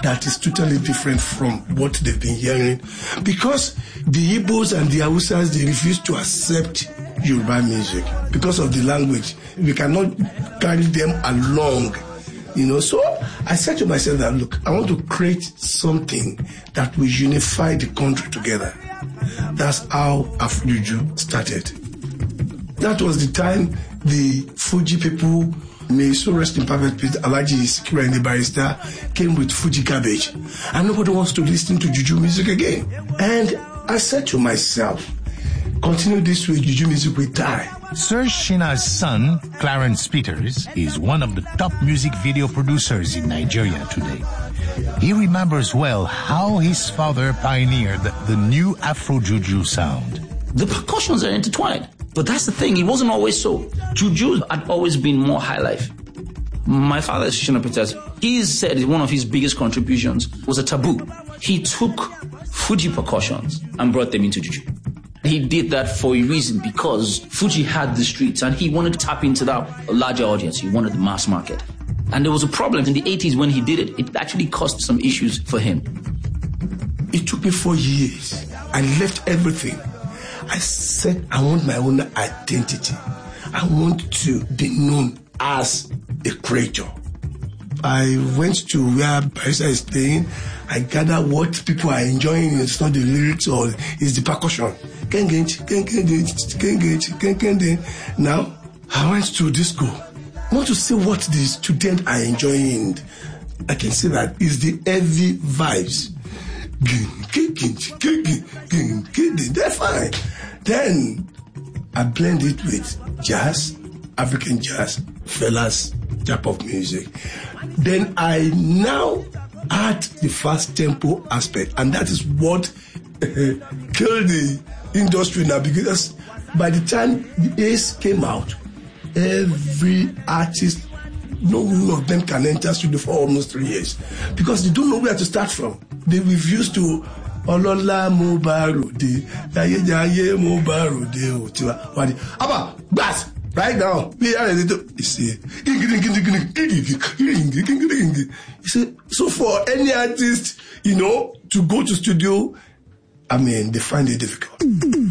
that is totally different from what they've been hearing. Because the Igbos and the Hausas, they refuse to accept Yoruba music because of the language. We cannot carry them along, So I said to myself that, look, I want to create something that will unify the country together. That's how Afrojuju started. That was the time the Fuji people, may so rest in perfect peace, Alhaji Sikiru Ayinde Barrister, came with Fuji Cabbage. And nobody wants to listen to Juju music again. And I said to myself, continue this way, Juju music will die. Sir Shina's son, Clarence Peters, is one of the top music video producers in Nigeria today. He remembers well how his father pioneered the new Afro-Juju sound. The percussions are intertwined, but that's the thing, it wasn't always so. Juju had always been more high life. My father, Shina Peters, he said one of his biggest contributions was a taboo. He took Fuji percussions and brought them into Juju. He did that for a reason, because Fuji had the streets and he wanted to tap into that larger audience. He wanted the mass market. And there was a problem in the 80s when he did it. It actually caused some issues for him. It took me 4 years. I left everything. I said, I want my own identity. I want to be known as a creator. I went to where Barrister is staying. I gather what people are enjoying. It's not the lyrics or it's the percussion. Now, I went to disco. I want to see what the students are enjoying. I can see that it's the heavy vibes. They're fine. Then I blend it with jazz, African jazz, fellas type of music. Then I now add the fast tempo aspect, and that is what killed the industry now, because by the time the Ace came out, every artist, no one of them can enter studio for almost 3 years because they don't know where to start from. They refuse to Olola mo barode, Daye mo barode, Otiwa. Aba, Bass, right now, we are ready to say, so for any artist, to go to studio, they find it difficult.